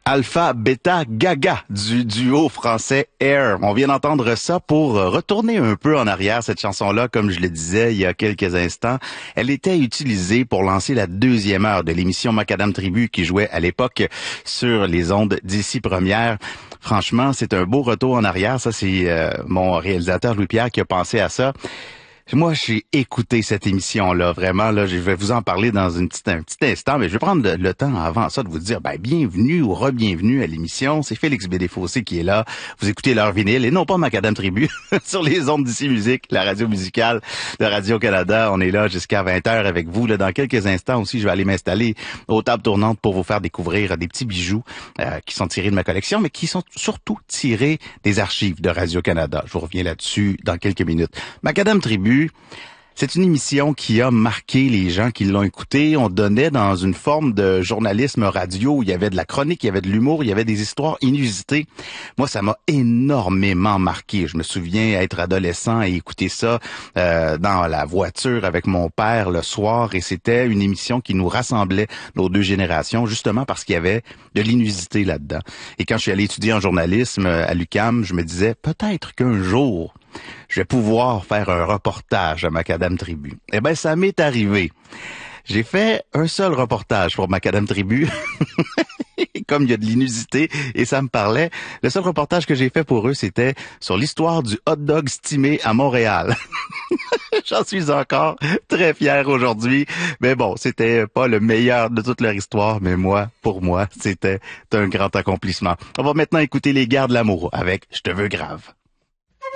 Alpha, Beta, Gaga du duo français Air. On vient d'entendre ça pour retourner un peu en arrière, cette chanson-là, comme je le disais il y a quelques instants. Elle était utilisée pour lancer la deuxième heure de l'émission Macadam Tribu qui jouait à l'époque sur les ondes d'ici première. Franchement, c'est un beau retour en arrière. Ça, c'est mon réalisateur Louis-Pierre qui a pensé à ça. Moi, j'ai écouté cette émission-là, vraiment, là, je vais vous en parler dans un petit instant, mais je vais prendre le temps avant ça de vous dire, bienvenue ou re-bienvenue à l'émission. C'est Félix Bédéfossé qui est là. Vous écoutez l'heure vinyle et non pas Macadam Tribu sur les ondes d'ici musique, la radio musicale de Radio-Canada. On est là jusqu'à 20h avec vous. Là, dans quelques instants aussi, je vais aller m'installer aux tables tournantes pour vous faire découvrir des petits bijoux qui sont tirés de ma collection, mais qui sont surtout tirés des archives de Radio-Canada. Je vous reviens là-dessus dans quelques minutes. Macadam Tribu, c'est une émission qui a marqué les gens qui l'ont écoutée. On donnait dans une forme de journalisme radio où il y avait de la chronique, il y avait de l'humour, il y avait des histoires inusitées. Moi, ça m'a énormément marqué. Je me souviens être adolescent et écouter ça dans la voiture avec mon père le soir. Et c'était une émission qui nous rassemblait, nos deux générations, justement parce qu'il y avait de l'inusité là-dedans. Et quand je suis allé étudier en journalisme à l'UQAM, je me disais peut-être qu'un jour, je vais pouvoir faire un reportage à Macadam Tribu. Eh ben, ça m'est arrivé. J'ai fait un seul reportage pour Macadam Tribu. Comme il y a de l'inusité et ça me parlait, le seul reportage que j'ai fait pour eux, c'était sur l'histoire du hot dog stimé à Montréal. J'en suis encore très fier aujourd'hui. Mais bon, c'était pas le meilleur de toute leur histoire, mais pour moi, c'était un grand accomplissement. On va maintenant écouter Les Guerres de l'amour avec Je te veux grave.